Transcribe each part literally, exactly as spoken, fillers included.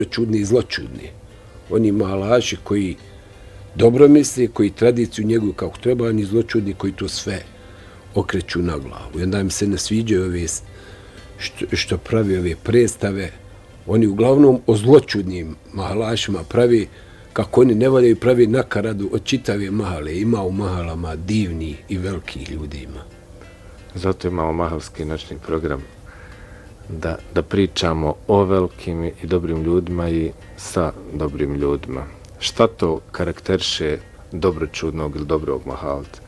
čudni i zločudni. Oni mahalaši koji dobro misle, koji tradiciju njeguju kako treba, oni zločudni koji to sve okreću na glavu. I onda im se ne sviđaju ove što, što pravi ove predstave. Oni uglavnom o zločudnim mahalašima pravi kako oni ne valjaju pravi nakaradu od čitave mahale. Ima u mahalama divnih i velikih ljudi ima. Zato imamo mahalski noćni program. Da, da pričamo o velikim i dobrim ljudima i sa dobrim ljudima. Šta to karakteriše dobročudnog ili dobrog mahalca?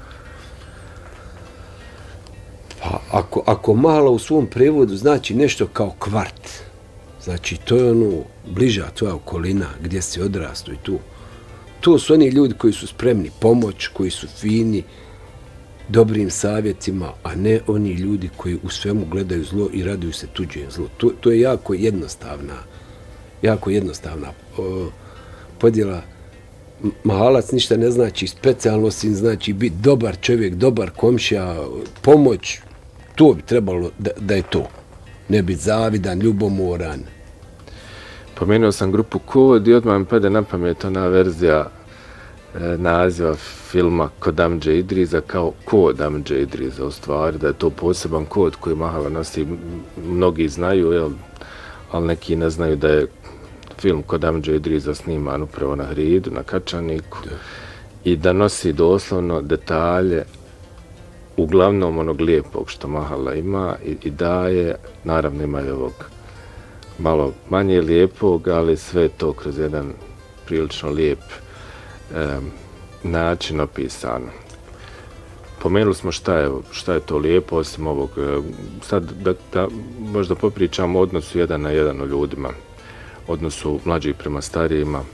Pa ako, ako mahala u svom prevodu znači nešto kao kvart, znači to je ono bliža tvoja okolina gdje si odrasto i tu. To su oni ljudi koji su spremni pomoć, koji su fini, dobrim savjetima, a ne oni ljudi koji u svemu gledaju zlo i raduju se tuđem zlu. To, to je jako jednostavna, jako jednostavna o, podjela. Mahalac ništa ne znači specijalno, osim znači biti dobar čovjek, dobar komšija, pomoć, to bi trebalo da, da je to. Ne biti zavidan, ljubomoran. Pomenuo sam grupu Kod i odmah mi pade na pamet ona verzija e, naziva filma Kod Amdže Idriza kao Kod Amdže Idriza, u stvari da je to poseban kod koji mahala nosi. Mnogi znaju, jel, ali neki ne znaju da je film Kod Amdže Idriza sniman upravo na Hridu, na Kačaniku, da. I da nosi doslovno detalje uglavnom onog lijepog što mahala ima i, i daje, naravno ima i ovog malo manje lijepog, ali sve to kroz jedan prilično lijep e, način opisano. Pomenuli smo šta je, šta je to lijepo, osim ovog, e, sad da, da možda popričamo o odnosu jedan na jedan o ljudima, odnosu mlađih prema starijima,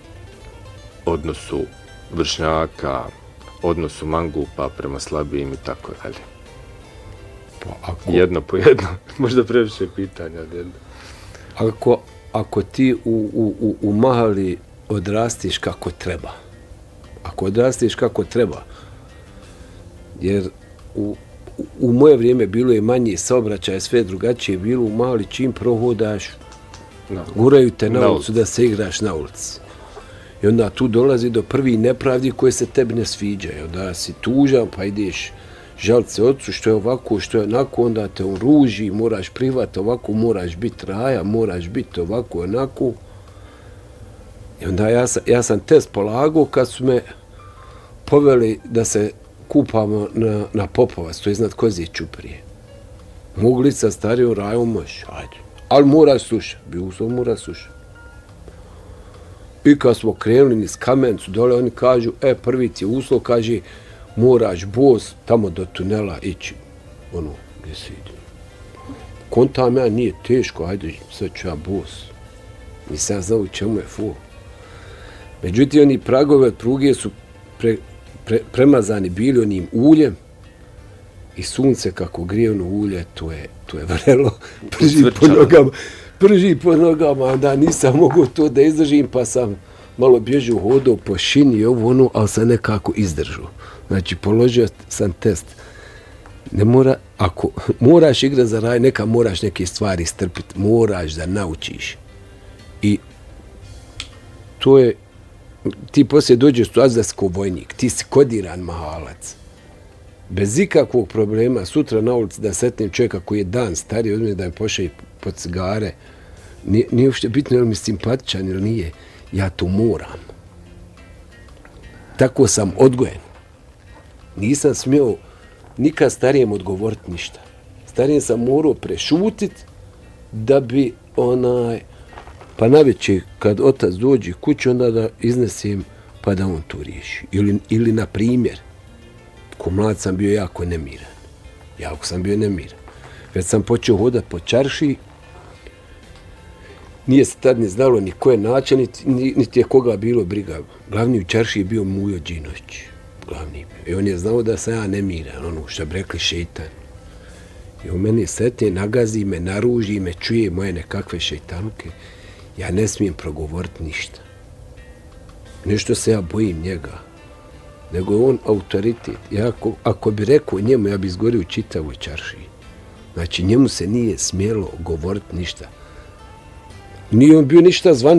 odnosu vršnjaka, odnosu mangupa prema slabijim i tako dalje. Ako, jedno po jedno, možda previše pitanja. Ako, ako ti u, u, u mahali odrastiš kako treba, ako odrastiš kako treba, jer u, u moje vrijeme bilo je manje saobraćaja, sve drugačije bilo u mahali, čim prohodaš, no. Guraju te na, na ulicu da se igraš na ulici. I onda tu dolazi do prvih nepravdi koje se tebi ne sviđaju. Onda si tužan, pa ideš žalit se ocu što je ovako, što je onako, onda te on ruži, moraš prihvatiti ovako, moraš biti raja, moraš biti ovako, onako. I onda ja sam, ja sam test polagao kad su me poveli da se kupamo na, na Popovac, to je iznad Kozije Ćuprije. Mogli sa starijom rajom možeš, ajde. Ali moraš slušati, bi uslov moraš slušati. I kad smo krenuli niz Kamencu, dole oni kažu, e, prvi ti je uslov, kaže, moraš bos tamo do tunela ići, ono, gdje se ide. Kontam ja, nije teško, ajde, sad ću ja bos. Nisam ja znao u čemu je ful. Međutim, oni pragovi od pruge su pre, pre, premazani bili onim uljem i sunce kako grije ono ulje, to je, to je vrelo, prži po nogama. Prži po nogama, onda nisam mogao to da izdržim, pa sam malo bježao, hodao po šini i ovo ono, ali sam nekako izdržao. Znači, položio sam test. Ne mora, ako moraš igrati za raj, neka moraš neke stvari strpiti, moraš da naučiš. I to je, ti poslije dođeš tu azdarsko vojnik, ti si kodiran mahalac. Bez ikakvog problema, sutra na ulici da setnem čovjeka koji je dan stariji od mene da je pošao pod cigare, nije, nije uopšte bitno je li mi simpatičan ili nije, ja to moram. Tako sam odgojen. Nisam smio nikad starijem odgovoriti ništa. Starijem sam morao prešutit da bi onaj, pa navečer kad otac dođe kući, onda da iznesem pa da on to riješi. Ili, ili na primjer, ko mlad sam bio jako nemiran. Jako sam bio nemiran. Već sam počeo hodat po čarši, nije se tad ni znalo ni ko je načelnik, niti je koga bilo briga. Glavni u čarši je bio Mujo Đinović. Glavni. I on je znao da sam ja nemiran, ono što bi rekli šeitan. I on meni setne, nagazi me, naruži me, čuje moje nekakve šeitanke. Ja ne smijem progovoriti ništa. Nešto se ja bojim njega. Nego je on autoritet. Ja ako, ako bi rekao njemu, ja bi izgorio u čitavoj čaršiji. Znači, njemu se nije smjelo govoriti ništa. Nije on bio ništa zvan,